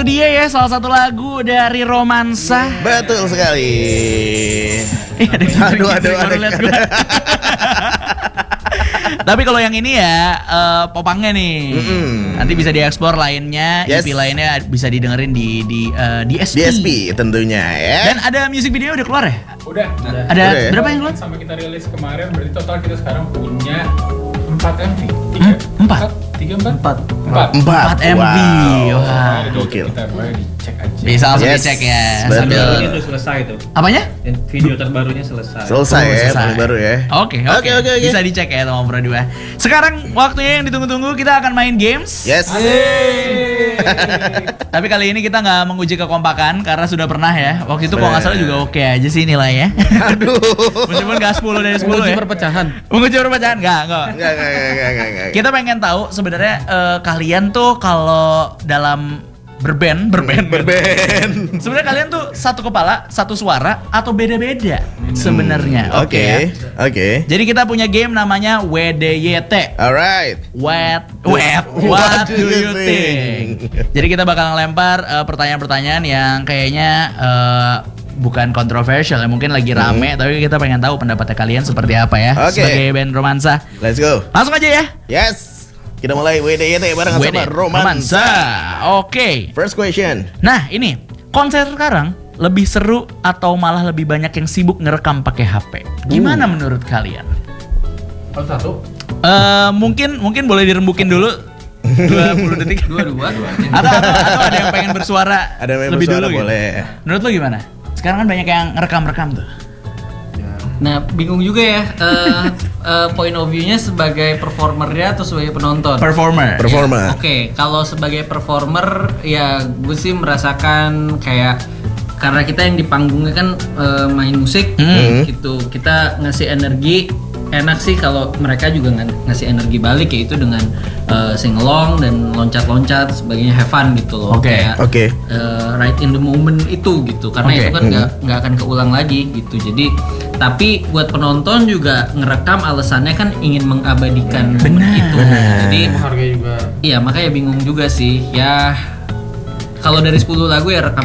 dia ya, salah satu lagu dari Romansa. Betul sekali. Aduh. Aduh. Tapi kalau yang ini ya popangnya nih. Nanti bisa dieksplor lainnya, Yes. EP lainnya bisa didengerin di DSP. DSP tentunya ya. Dan ada music video udah keluar ya? Udah. Ada Udah ya? berapa yang keluar? Sampai kita rilis kemarin, berarti total kita sekarang punya 4 MV. 4 4 MV. Wow. Wah. Gokil. Kita boleh dicek aja. Bisa langsung Yes. dicek ya. Betul. Sambil Ini udah selesai tuh. apanya? Dan video terbarunya selesai. Selesai ya, Selesai. paling baru ya. Oke. Oke. Bisa dicek ya teman Bro 2. Sekarang waktunya yang ditunggu-tunggu, kita akan main games. Yes. Tapi kali ini kita nggak menguji kekompakan karena sudah pernah ya. Waktu itu kalau nggak salah juga oke aja sih nilainya. Aduh. Meskipun nggak 10 dari 10 ya. perpecahan. Menguji perpecahan nggak. Enggak. Kita pengen tahu sebenarnya kalian tuh kalau dalam berband. Sebenarnya kalian tuh satu kepala, satu suara atau beda-beda sebenarnya. Oke. Ya. Oke. Jadi kita punya game namanya WDYT. Alright. What do you think? Jadi kita bakal ngelempar pertanyaan-pertanyaan yang kayaknya bukan kontroversial ya, mungkin lagi rame, tapi kita pengen tahu pendapatnya kalian seperti apa ya. Oke. Sebagai band Romansa. Let's go. Langsung aja ya. Yes. Kita mulai WDYT bareng sama Romansa. Oke. First question. Nah, ini konser sekarang lebih seru atau malah lebih banyak yang sibuk ngerekam pakai HP? Gimana menurut kalian? Satu. Mungkin boleh dirembukin dulu 20 detik. Dua. atau ada yang pengen bersuara Ada yang pengen lebih bersuara, dulu gitu. boleh. Menurut lo gimana? Sekarang kan banyak yang ngerekam tuh. Nah, bingung juga ya point of view-nya sebagai performernya atau sebagai penonton. Performer. Oke, kalau sebagai performer ya gue sih merasakan kayak karena kita yang di panggungnya kan main musik gitu, kita ngasih energi. Enak sih kalau mereka juga ngasih energi balik, yaitu dengan sing along dan loncat-loncat sebagainya, have fun gitu loh. Oke. Kayak, Oke. right in the moment itu gitu, karena Oke. itu kan nggak akan keulang lagi gitu. Jadi tapi buat penonton juga ngerekam alasannya kan ingin mengabadikan momen itu. Jadi Harga juga. iya, makanya bingung juga sih ya. Kalau dari 10 lagu ya rekam